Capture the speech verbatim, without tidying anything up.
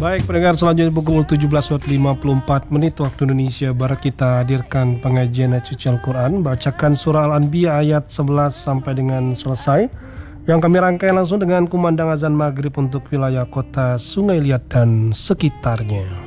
Baik pendengar, selanjutnya pukul tujuh belas lima puluh empat menit waktu Indonesia Barat kita hadirkan pengajian ayat suci Al-Quran. Bacakan surah Al-Anbiya ayat sebelas sampai dengan selesai, yang kami rangkai langsung dengan kumandang azan maghrib untuk wilayah kota Sungai Liat dan sekitarnya.